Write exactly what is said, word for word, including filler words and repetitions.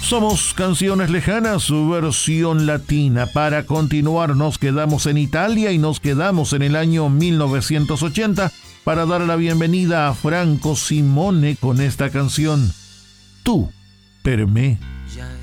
Somos Canciones Lejanas, su versión latina. Para continuar nos quedamos en Italia y nos quedamos en el año mil novecientos ochenta para dar la bienvenida a Franco Simone con esta canción, Tú per me. Ya